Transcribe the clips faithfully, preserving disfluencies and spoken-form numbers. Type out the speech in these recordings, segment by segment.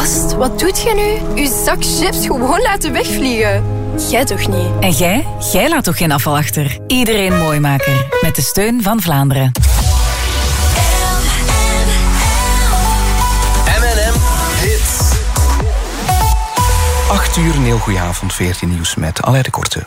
Gast, wat doet je nu? Uw zak chips gewoon laten wegvliegen. Jij toch niet? En jij? Jij laat toch geen afval achter? Iedereen Mooimaker. Met de steun van Vlaanderen. M en M Hits. acht uur, een heel goeie avond, veertien nieuws met Alain de Korte.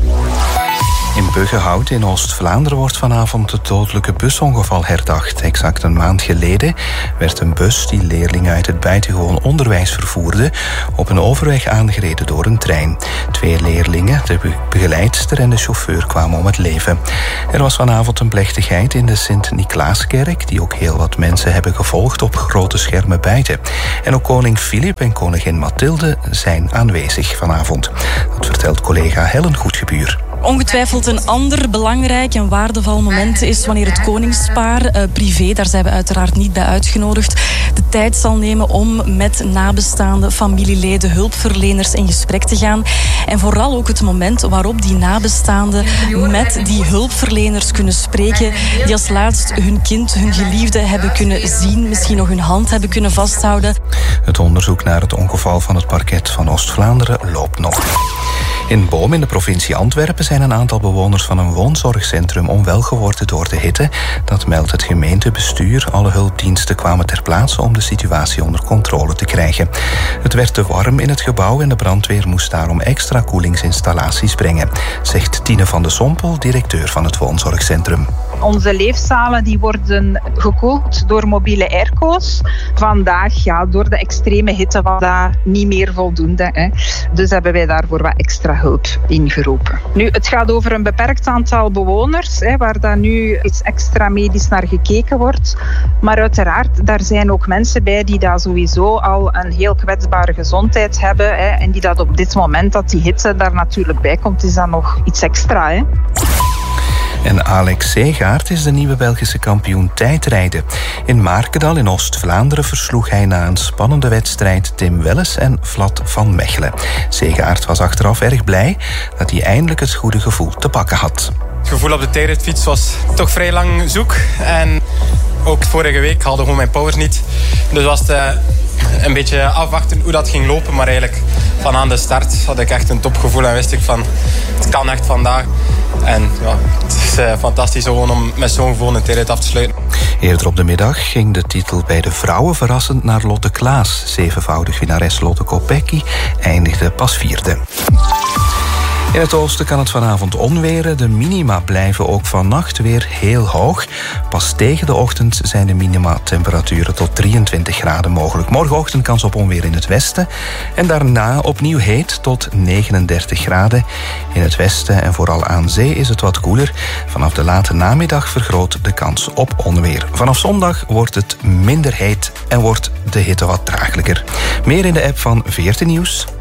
In Buggenhout in Oost-Vlaanderen wordt vanavond het dodelijke busongeval herdacht. Exact een maand geleden werd een bus die leerlingen uit het buitengewoon onderwijs vervoerde op een overweg aangereden door een trein. Twee leerlingen, de begeleidster en de chauffeur, kwamen om het leven. Er was vanavond een plechtigheid in de Sint-Niklaaskerk die ook heel wat mensen hebben gevolgd op grote schermen buiten. En ook koning Filip en koningin Mathilde zijn aanwezig vanavond. Dat vertelt collega Helen Goedgebuur. Ongetwijfeld een ander belangrijk en waardevol moment is wanneer het koningspaar, eh, privé, daar zijn we uiteraard niet bij uitgenodigd, de tijd zal nemen om met nabestaanden, familieleden, hulpverleners in gesprek te gaan. En vooral ook het moment waarop die nabestaanden met die hulpverleners kunnen spreken, die als laatst hun kind, hun geliefde hebben kunnen zien, misschien nog hun hand hebben kunnen vasthouden. Het onderzoek naar het ongeval van het parket van Oost-Vlaanderen loopt nog. In Boom in de provincie Antwerpen zijn een aantal bewoners van een woonzorgcentrum onwel geworden door de hitte. Dat meldt het gemeentebestuur. Alle hulpdiensten kwamen ter plaatse om de situatie onder controle te krijgen. Het werd te warm in het gebouw en de brandweer moest daarom extra koelingsinstallaties brengen, zegt Tine van de Sompel, directeur van het woonzorgcentrum. Onze leefzalen die worden gekoeld door mobiele airco's. Vandaag, ja, door de extreme hitte was dat niet meer voldoende. Hè. Dus hebben wij daarvoor wat extra hulp ingeroepen. Nu, het gaat over een beperkt aantal bewoners, hè, waar dan nu iets extra medisch naar gekeken wordt. Maar uiteraard, daar zijn ook mensen bij die daar sowieso al een heel kwetsbare gezondheid hebben. Hè, en die dat op dit moment, dat die hitte daar natuurlijk bij komt, is dan nog iets extra. Hè. En Alex Segaert is de nieuwe Belgische kampioen tijdrijden. In Markendal in Oost-Vlaanderen versloeg hij na een spannende wedstrijd Tim Welles en Vlad van Mechelen. Segaert was achteraf erg blij dat hij eindelijk het goede gevoel te pakken had. Het gevoel op de tijdritfiets was toch vrij lang zoek. En ook vorige week haalde gewoon mijn powers niet. Dus was het uh, een beetje afwachten hoe dat ging lopen. Maar eigenlijk van aan de start had ik echt een topgevoel en wist ik van het kan echt vandaag. En ja, het is uh, fantastisch gewoon om met zo'n gevoel een tijdrit af te sluiten. Eerder op de middag ging de titel bij de vrouwen verrassend naar Lotte Klaas. Zevenvoudig winnares Lotte Kopecky eindigde pas vierde. In het oosten kan het vanavond onweren. De minima blijven ook vannacht weer heel hoog. Pas tegen de ochtend zijn de minima-temperaturen tot drieëntwintig graden mogelijk. Morgenochtend kans op onweer in het westen. En daarna opnieuw heet tot negenendertig graden. In het westen en vooral aan zee is het wat koeler. Vanaf de late namiddag vergroot de kans op onweer. Vanaf zondag wordt het minder heet en wordt de hitte wat draaglijker. Meer in de app van veertien Nieuws.